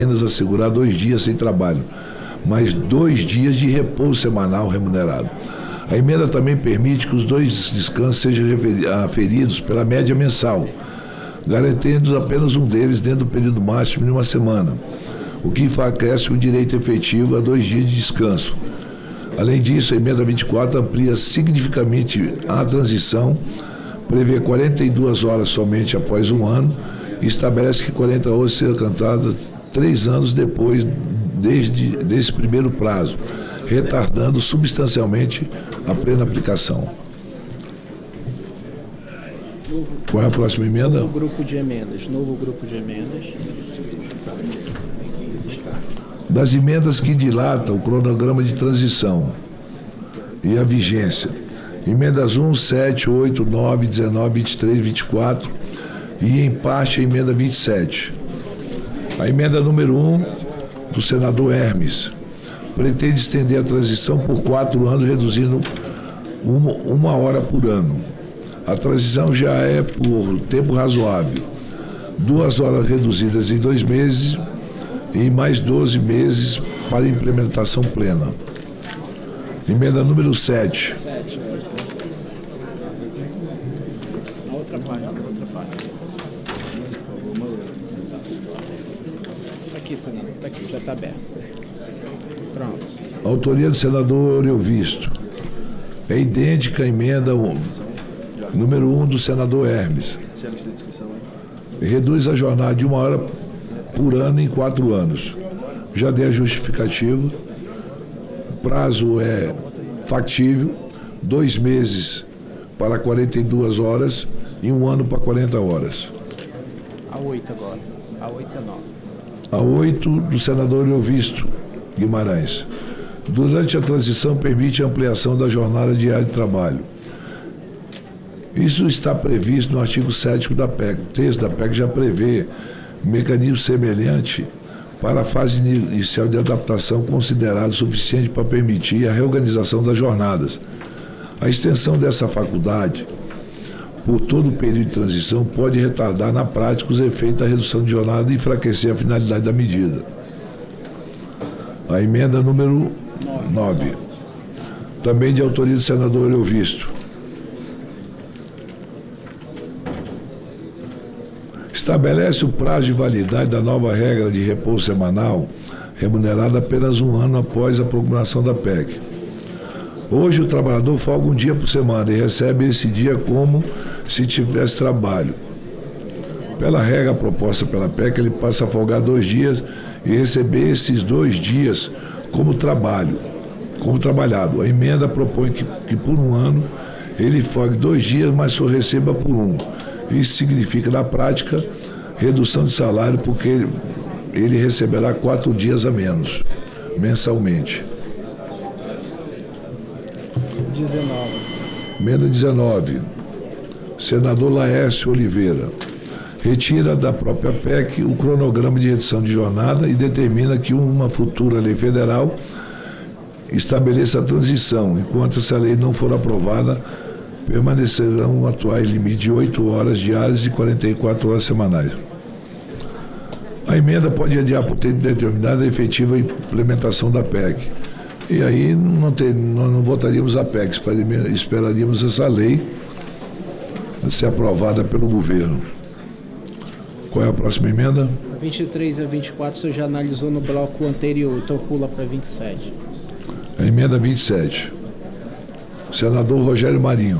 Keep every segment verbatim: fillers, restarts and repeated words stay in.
apenas assegurar dois dias sem trabalho, mas dois dias de repouso semanal remunerado. A emenda também permite que os dois descansos sejam aferidos pela média mensal, garantindo apenas um deles dentro do período máximo de uma semana, o que enfraquece o direito efetivo a dois dias de descanso. Além disso, a emenda vinte e quatro amplia significativamente a transição, prevê quarenta e duas horas somente após um ano e estabelece que quarenta horas serão cantadas três anos depois desde desse primeiro prazo, retardando substancialmente a plena aplicação. Qual é a próxima emenda? Novo grupo de emendas. Novo grupo de emendas. Das emendas que dilatam o cronograma de transição e a vigência. Emendas um, sete, oito, nove, dezenove, vinte e três, vinte e quatro e, em parte, a emenda vinte e sete. A emenda número um, do senador Hermes, pretende estender a transição por quatro anos, reduzindo uma, uma hora por ano. A transição já é por tempo razoável. Duas horas reduzidas em dois meses e mais doze meses para implementação plena. Emenda número sete. Na outra página, na outra página. Está aqui, senador. Está aqui, já está aberto. Pronto. Autoria do senador Euvisto. É idêntica à emenda um, número um do senador Hermes. Reduz a jornada de uma hora por ano em quatro anos. Já dei a justificativa. O prazo é factível, dois meses para quarenta e duas horas e um ano para quarenta horas. A oito agora. A oito e a nove. A oito do senador Euvisto Guimarães. Durante a transição, permite a ampliação da jornada diária de trabalho. Isso está previsto no artigo sétimo da P E C. O texto da P E C já prevê mecanismo semelhante para a fase inicial de adaptação, considerado suficiente para permitir a reorganização das jornadas. A extensão dessa faculdade por todo o período de transição pode retardar na prática os efeitos da redução de jornada e enfraquecer a finalidade da medida. A emenda número nove, também de autoria do senador Euvisto. Estabelece o prazo de validade da nova regra de repouso semanal, remunerada apenas um ano após a promulgação da P E C. Hoje o trabalhador folga um dia por semana e recebe esse dia como se tivesse trabalho. Pela regra proposta pela P E C, ele passa a folgar dois dias e receber esses dois dias como trabalho, como trabalhado. A emenda propõe que, que por um ano ele folgue dois dias, mas só receba por um. Isso significa, na prática, redução de salário, porque ele receberá quatro dias a menos, mensalmente. dezenove. Emenda dezenove. Senador Laércio Oliveira. Retira da própria P E C o cronograma de redução de jornada e determina que uma futura lei federal estabeleça a transição. Enquanto essa lei não for aprovada, permanecerão o atual limite de oito horas diárias e quarenta e quatro horas semanais. A emenda pode adiar por tempo determinado a efetiva implementação da P E C. E aí não tem, nós não votaríamos a P E C, esperaríamos essa lei ser aprovada pelo governo. Qual é a próxima emenda? A vinte e três e a vinte e quatro você já analisou no bloco anterior, então pula para vinte e sete. A emenda vinte e sete. Senador Rogério Marinho.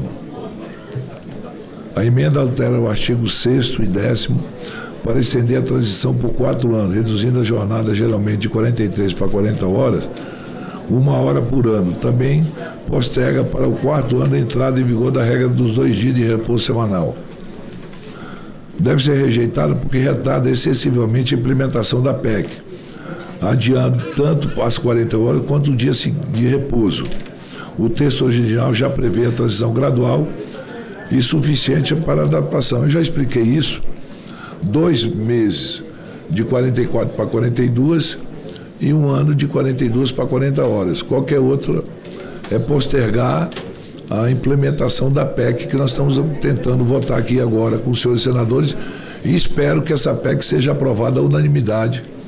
A emenda altera o artigo sexto e décimo para estender a transição por quatro anos, reduzindo a jornada geralmente de quarenta e três para quarenta horas, uma hora por ano. Também posterga para o quarto ano a entrada em vigor da regra dos dois dias de repouso semanal. Deve ser rejeitada porque retarda excessivamente a implementação da P E C, adiando tanto as quarenta horas quanto o dia de repouso. O texto original já prevê a transição gradual e suficiente para adaptação. Eu já expliquei isso. Dois meses de quarenta e quatro para quarenta e duas e um ano de quarenta e duas para quarenta horas. Qualquer outra é postergar a implementação da P E C que nós estamos tentando votar aqui agora com os senhores senadores e espero que essa P E C seja aprovada à unanimidade